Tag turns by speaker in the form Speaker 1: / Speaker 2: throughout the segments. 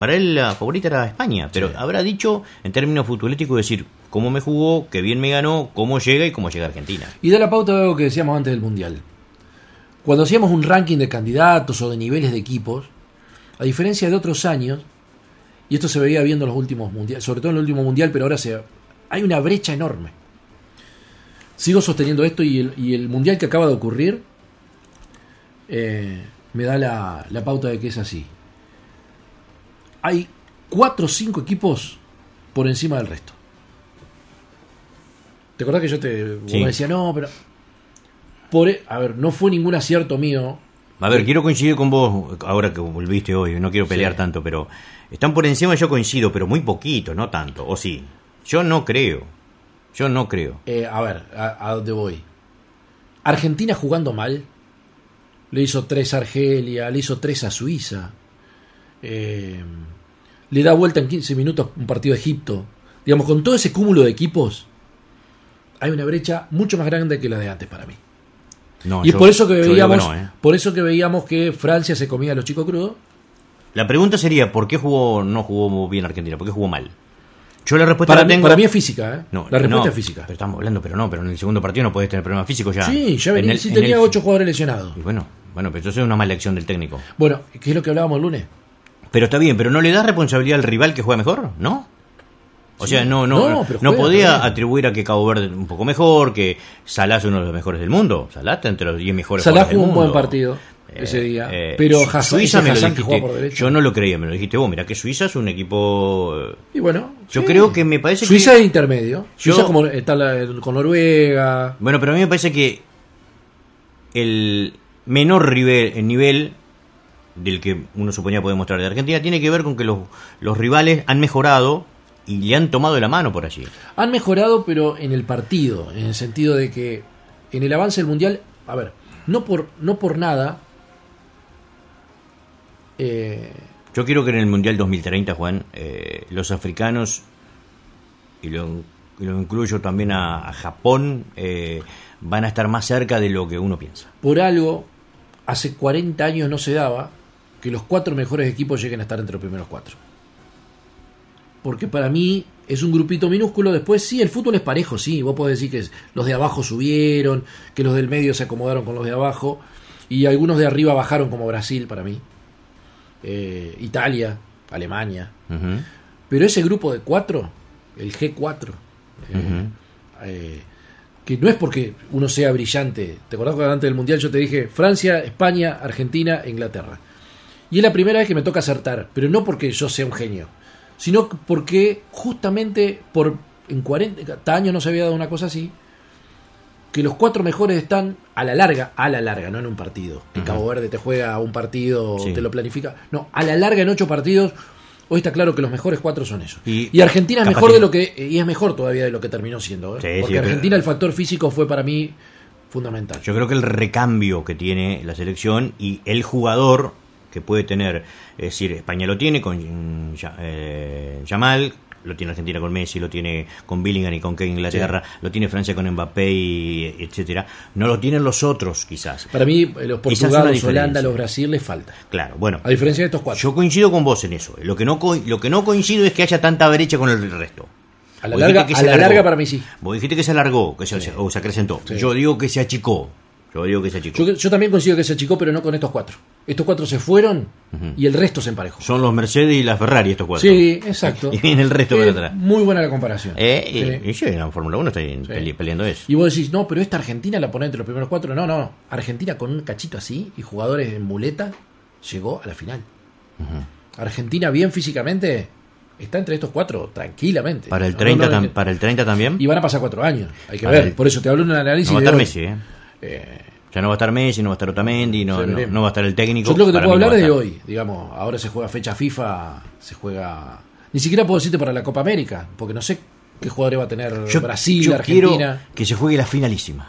Speaker 1: Para él la favorita era España, pero
Speaker 2: Sí.
Speaker 1: habrá dicho en términos futbolísticos decir cómo me jugó, qué bien me ganó, cómo llega y cómo llega Argentina.
Speaker 2: Y da la pauta de algo que decíamos antes del Mundial. Cuando hacíamos un ranking de candidatos o de niveles de equipos, a diferencia de otros años, y esto se veía viendo en los últimos mundiales, sobre todo en el último mundial, pero ahora hay una brecha enorme. Sigo sosteniendo esto y el mundial que acaba de ocurrir me da la pauta de que es así. Hay 4 o 5 equipos por encima del resto. ¿Te acordás que vos
Speaker 1: Sí.
Speaker 2: me decías, no, pero... a ver, no fue ningún acierto mío.
Speaker 1: A ver, quiero coincidir con vos, ahora que volviste hoy, no quiero pelear
Speaker 2: Sí.
Speaker 1: tanto, pero están por encima, yo coincido, pero muy poquito, no tanto, o sí. Yo no creo.
Speaker 2: A ver, ¿a dónde voy? Argentina jugando mal. Le hizo 3 a Argelia, le hizo 3 a Suiza. Le da vuelta en 15 minutos un partido a Egipto. Digamos, con todo ese cúmulo de equipos, hay una brecha mucho más grande que la de antes para mí.
Speaker 1: No,
Speaker 2: Y es por eso que
Speaker 1: yo digo
Speaker 2: veíamos,
Speaker 1: no, ¿eh?
Speaker 2: por eso que veíamos que Francia se comía a los chicos crudos.
Speaker 1: La pregunta sería, ¿por qué no jugó bien Argentina? ¿Por qué jugó mal? Yo la respuesta
Speaker 2: Para
Speaker 1: la
Speaker 2: mí,
Speaker 1: tengo.
Speaker 2: para mí es física, ¿eh?
Speaker 1: No,
Speaker 2: La respuesta
Speaker 1: no,
Speaker 2: es física.
Speaker 1: Pero estamos hablando, pero en el segundo partido no podés tener problemas físicos ya.
Speaker 2: Sí, ya
Speaker 1: En
Speaker 2: venía,
Speaker 1: el-
Speaker 2: sí
Speaker 1: en
Speaker 2: tenía
Speaker 1: el-
Speaker 2: 8 jugadores lesionados.
Speaker 1: Y bueno, pero eso es una mala elección del técnico.
Speaker 2: Bueno, ¿qué es lo que hablábamos el lunes?
Speaker 1: Pero está bien, pero ¿no le das responsabilidad al rival que juega mejor? ¿No? O sea, no
Speaker 2: pero
Speaker 1: no
Speaker 2: juega
Speaker 1: podía
Speaker 2: también.
Speaker 1: atribuir a que Cabo Verde un poco mejor, que Salah es uno de los mejores del mundo. Salah está entre los 10 mejores
Speaker 2: Salah
Speaker 1: jugadores del
Speaker 2: jugó un
Speaker 1: mundo.
Speaker 2: buen partido ese día. Pero Hassan,
Speaker 1: Suiza me lo
Speaker 2: Hassan que
Speaker 1: dijiste.
Speaker 2: juega por derecha.
Speaker 1: Yo no lo creía, me lo dijiste vos. Mirá que Suiza es un equipo.
Speaker 2: Y bueno,
Speaker 1: Yo
Speaker 2: sí.
Speaker 1: creo que me parece
Speaker 2: Suiza
Speaker 1: que.
Speaker 2: es intermedio. Suiza como está con Noruega.
Speaker 1: Bueno, pero a mí me parece que el menor nivel del que uno suponía poder mostrar de Argentina tiene que ver con que los rivales han mejorado y le han tomado de la mano por allí.
Speaker 2: Han mejorado, pero en el partido, en el sentido de que en el avance del mundial, a ver, no por nada.
Speaker 1: Yo quiero que en el Mundial 2030, Juan, los africanos, y lo incluyo también a Japón, van a estar más cerca de lo que uno piensa.
Speaker 2: Por algo, hace 40 años no se daba que los 4 mejores equipos lleguen a estar entre los primeros 4. Porque para mí es un grupito minúsculo. Después sí, el fútbol es parejo, sí. Vos podés decir que los de abajo subieron, que los del medio se acomodaron con los de abajo, y algunos de arriba bajaron como Brasil para mí. Italia, Alemania.
Speaker 1: Uh-huh.
Speaker 2: Pero ese grupo de 4, el G4, que no es porque uno sea brillante. ¿Te acordás que antes del Mundial yo te dije Francia, España, Argentina, Inglaterra? Y es la primera vez que me toca acertar, pero no porque yo sea un genio, sino porque justamente en 40 años no se había dado una cosa así, que los 4 mejores están a la larga, no en un partido. Que Cabo Verde te juega un partido,
Speaker 1: Sí.
Speaker 2: te lo planifica. No, a la larga en 8 partidos. Hoy está claro que los mejores 4 son esos.
Speaker 1: Y
Speaker 2: Argentina es
Speaker 1: capaz
Speaker 2: mejor
Speaker 1: que-
Speaker 2: de lo que, y es mejor todavía de lo que terminó siendo, ¿eh?
Speaker 1: Sí,
Speaker 2: Porque
Speaker 1: sí,
Speaker 2: Argentina
Speaker 1: pero-
Speaker 2: el factor físico fue para mí fundamental.
Speaker 1: Yo creo que el recambio que tiene la selección y el jugador que puede tener, es decir, España lo tiene con Yamal, lo tiene Argentina con Messi, lo tiene con Bellingham y con Kane Inglaterra, lo tiene Francia con Mbappé, etcétera. No lo tienen los otros, quizás.
Speaker 2: Para mí, los
Speaker 1: Quizás
Speaker 2: Portugal,
Speaker 1: una
Speaker 2: los Holanda,
Speaker 1: diferencia.
Speaker 2: los Brasil les falta.
Speaker 1: Claro, bueno.
Speaker 2: A diferencia de estos 4.
Speaker 1: Yo coincido con vos en eso. Lo que no coincido es que haya tanta brecha con el resto.
Speaker 2: A la
Speaker 1: Vos
Speaker 2: larga,
Speaker 1: dijiste que
Speaker 2: a
Speaker 1: se
Speaker 2: la
Speaker 1: alargó.
Speaker 2: larga para mí sí.
Speaker 1: Vos dijiste que se alargó, que
Speaker 2: Sí.
Speaker 1: o se acrecentó.
Speaker 2: Sí.
Speaker 1: Yo digo que se achicó.
Speaker 2: Yo también considero que se achicó, pero no con estos 4. Estos 4 se fueron y el resto se emparejó.
Speaker 1: Son los Mercedes y las Ferrari estos 4.
Speaker 2: Sí, exacto.
Speaker 1: Y viene el resto por atrás.
Speaker 2: Muy buena la comparación. Sí.
Speaker 1: Y yo en la Fórmula 1 estoy peleando eso.
Speaker 2: Y vos decís, no, pero esta Argentina la pone entre los primeros 4. No. Argentina con un cachito así y jugadores en muleta llegó a la final. Argentina bien físicamente está entre estos 4 tranquilamente.
Speaker 1: Para el 30, para el 30 también.
Speaker 2: Y van a pasar 4 años. Hay que
Speaker 1: Para
Speaker 2: ver.
Speaker 1: el-
Speaker 2: Por eso te hablo en un análisis
Speaker 1: No va a
Speaker 2: de
Speaker 1: estar
Speaker 2: hoy.
Speaker 1: Messi, Ya no va a estar Messi, no va a estar Otamendi, no va a estar el técnico.
Speaker 2: Yo lo que te
Speaker 1: Para
Speaker 2: puedo
Speaker 1: mí no
Speaker 2: hablar
Speaker 1: va
Speaker 2: es
Speaker 1: a
Speaker 2: de
Speaker 1: estar.
Speaker 2: hoy. Digamos, ahora se juega fecha FIFA, se juega... Ni siquiera puedo decirte para la Copa América, porque no sé qué jugadores va a tener Brasil,
Speaker 1: yo
Speaker 2: Argentina.
Speaker 1: quiero que se juegue la finalísima.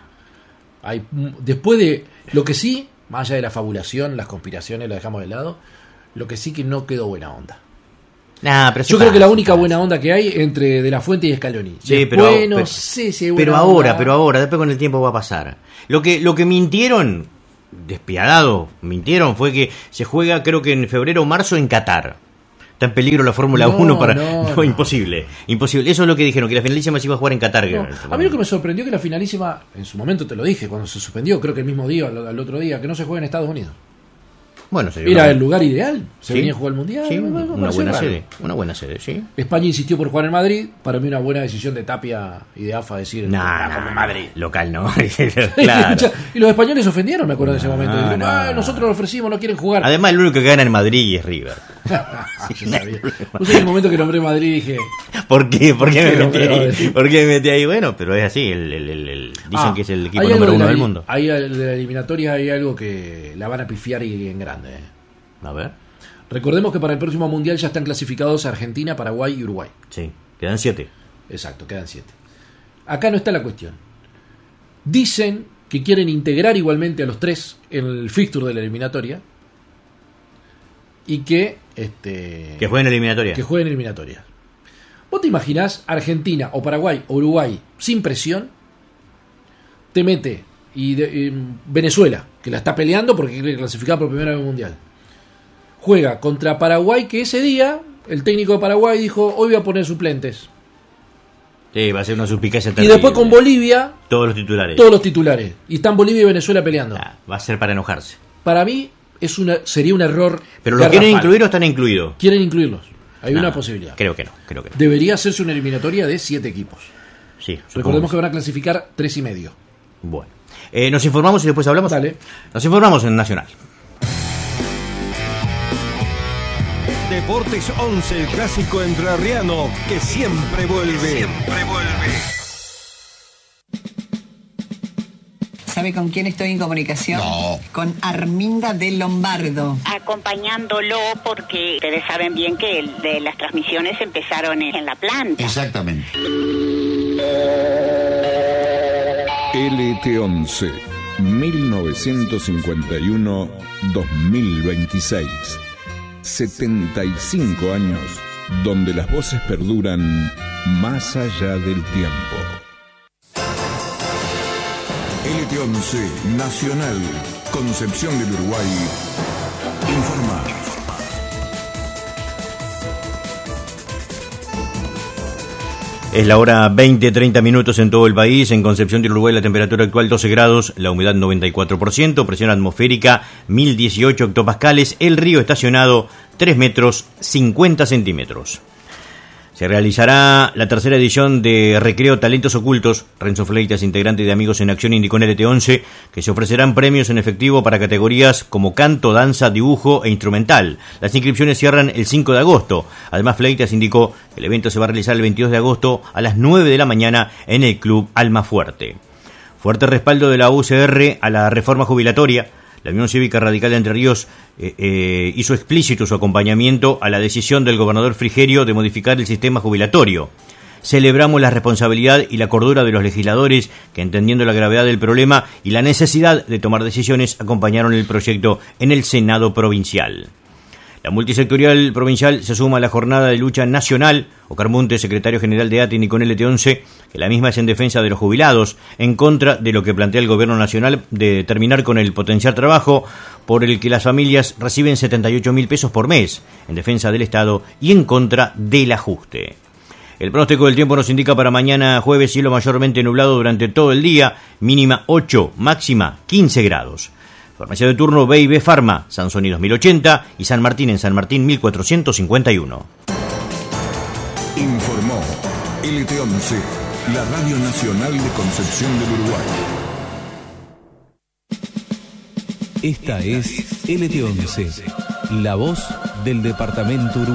Speaker 2: Después de lo que sí, más allá de la fabulación, las conspiraciones, lo dejamos de lado, lo que sí que no quedó buena onda.
Speaker 1: Nah, pero
Speaker 2: Yo creo que la única buena onda que hay entre De La Fuente y Scaloni.
Speaker 1: Sí,
Speaker 2: Después, no sé si hay buena onda.
Speaker 1: pero ahora, después con el tiempo va a pasar. Lo que mintieron, despiadado, fue que se juega creo que en febrero o marzo en Qatar. está en peligro la Fórmula 1 para...
Speaker 2: No.
Speaker 1: Imposible. Eso es lo que dijeron, que la finalísima se iba a jugar en Qatar.
Speaker 2: No. A mí lo que me sorprendió que la finalísima, en su momento te lo dije, cuando se suspendió, creo que el mismo día, al otro día, que no se juega en Estados Unidos.
Speaker 1: Bueno,
Speaker 2: era el lugar ideal, se
Speaker 1: ¿sí?
Speaker 2: venía a jugar el Mundial.
Speaker 1: Sí, una buena sede, sí.
Speaker 2: España insistió por jugar en Madrid, para mí una buena decisión de Tapia y de AFA decir,
Speaker 1: Madrid, local no. Claro.
Speaker 2: Y los españoles se ofendieron, me acuerdo de ese momento. Dijeron, nosotros lo ofrecimos, no quieren jugar.
Speaker 1: Además, el único que gana en Madrid es River.
Speaker 2: Yo sabía. Pues en el momento que nombré Madrid dije...
Speaker 1: ¿Por qué? ¿Por qué me metí ahí? ¿Por qué me metí ahí? Bueno, pero es así, dicen que es el equipo número 1 del mundo.
Speaker 2: Ahí de la eliminatoria hay algo que la van a pifiar y en grande.
Speaker 1: A ver.
Speaker 2: Recordemos que para el próximo Mundial ya están clasificados Argentina, Paraguay y Uruguay.
Speaker 1: Sí, quedan 7.
Speaker 2: Exacto, quedan 7. Acá no está la cuestión. Dicen que quieren integrar igualmente a los 3 en el fixture de la eliminatoria y que
Speaker 1: jueguen eliminatoria.
Speaker 2: Que jueguen eliminatoria. ¿Vos te imaginás Argentina o Paraguay o Uruguay sin presión? Te mete Venezuela, que la está peleando porque quiere clasificar por primera vez al Mundial. Juega contra Paraguay, que ese día el técnico de Paraguay dijo, hoy voy a poner suplentes.
Speaker 1: Sí, va a ser una suspicacia terrible.
Speaker 2: Y después con Bolivia,
Speaker 1: todos los titulares.
Speaker 2: Y están Bolivia y Venezuela peleando.
Speaker 1: Va a ser para enojarse.
Speaker 2: Para mí sería un error.
Speaker 1: ¿Pero los quieren incluir o están incluidos?
Speaker 2: Quieren incluirlos. Hay una posibilidad.
Speaker 1: Creo que no.
Speaker 2: Debería hacerse una eliminatoria de 7 equipos.
Speaker 1: Sí.
Speaker 2: Recordemos que van a clasificar 3,5.
Speaker 1: Bueno. Nos informamos y después hablamos.
Speaker 2: Dale.
Speaker 1: Nos informamos en Nacional.
Speaker 3: Deportes 11, el clásico entrerriano que siempre vuelve.
Speaker 4: ¿Sabe con quién estoy en comunicación?
Speaker 5: No.
Speaker 4: Con Arminda de Lombardo.
Speaker 6: Acompañándolo porque ustedes saben bien que las transmisiones empezaron en la planta.
Speaker 5: Exactamente.
Speaker 7: LT11 1951-2026. 75 años donde las voces perduran más allá del tiempo.
Speaker 8: LT11 Nacional, Concepción del Uruguay, informa.
Speaker 1: Es la hora 20:30 en todo el país. En Concepción del Uruguay la temperatura actual 12 grados, la humedad 94%, presión atmosférica 1018 hectopascales, el río estacionado 3 metros 50 centímetros. Se realizará la tercera edición de Recreo Talentos Ocultos. Renzo Fleitas, integrante de Amigos en Acción, indicó en LT11 que se ofrecerán premios en efectivo para categorías como canto, danza, dibujo e instrumental. Las inscripciones cierran el 5 de agosto. Además, Fleitas indicó que el evento se va a realizar el 22 de agosto a las 9 de la mañana en el Club Almafuerte. Fuerte respaldo de la UCR a la reforma jubilatoria. La Unión Cívica Radical de Entre Ríos hizo explícito su acompañamiento a la decisión del gobernador Frigerio de modificar el sistema jubilatorio. Celebramos la responsabilidad y la cordura de los legisladores que, entendiendo la gravedad del problema y la necesidad de tomar decisiones, acompañaron el proyecto en el Senado provincial. La multisectorial provincial se suma a la jornada de lucha nacional. Ocar Munte, secretario general de ATI, indicó en LT11 que la misma es en defensa de los jubilados, en contra de lo que plantea el gobierno nacional de terminar con el potenciar trabajo, por el que las familias reciben 78.000 pesos por mes, en defensa del Estado y en contra del ajuste. El pronóstico del tiempo nos indica para mañana jueves cielo mayormente nublado durante todo el día, mínima 8, máxima 15 grados. Farmacia de turno B&B Pharma, Sansoni 2080 y San Martín en San Martín 1451.
Speaker 8: Informó LT11, la Radio Nacional de Concepción del Uruguay.
Speaker 9: Esta es LT11, la voz del departamento Uruguay.